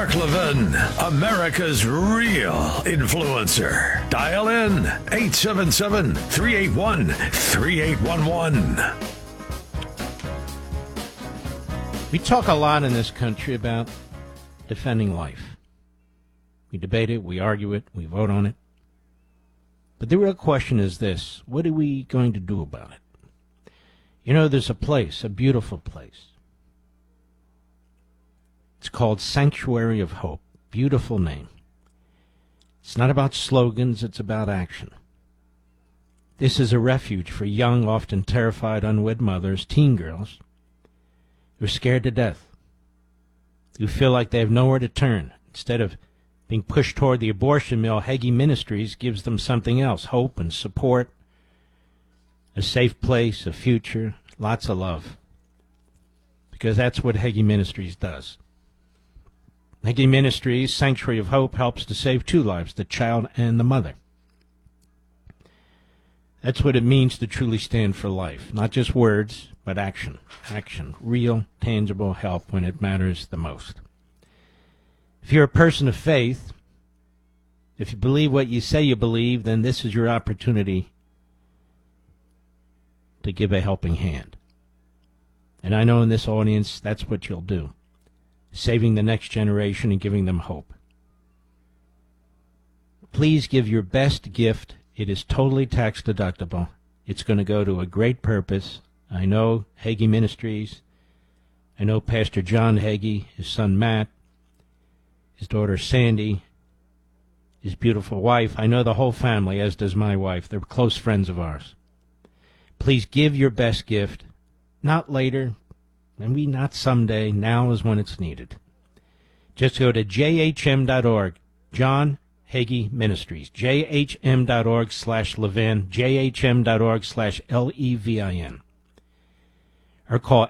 Mark Levin, America's real influencer. Dial in 877-381-3811. We talk a lot in this country about defending life. We debate it, we argue it, we vote on it. But the real question is this: what are we going to do about it? You know, there's a place, a beautiful place. It's called Sanctuary of Hope. Beautiful name. It's not about slogans, it's about action. This is a refuge for young, often terrified, unwed mothers, teen girls, who are scared to death, who feel like they have nowhere to turn. Instead of being pushed toward the abortion mill, Hagee Ministries gives them something else: hope and support, a safe place, a future, lots of love. Because that's what Hagee Ministries does. Hagee Ministries, Sanctuary of Hope, helps to save two lives, the child and the mother. That's what it means to truly stand for life. Not just words, but action. Action. Real, tangible help when it matters the most. If you're a person of faith, if you believe what you say you believe, then this is your opportunity to give a helping hand. And I know in this audience, that's what you'll do. Saving the next generation and giving them hope. Please give your best gift. It is totally tax deductible. It's going to go to a great purpose. I know Hagee Ministries. I know Pastor John Hagee, his son Matt, his daughter Sandy, his beautiful wife. I know the whole family, as does my wife. They're close friends of ours. Please give your best gift. Not later, maybe not someday. Now is when it's needed. Just go to jhm.org. John Hagee Ministries. jhm.org/Levin. jhm.org/LEVIN. Or call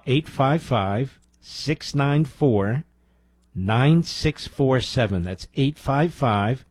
855-694-9647. That's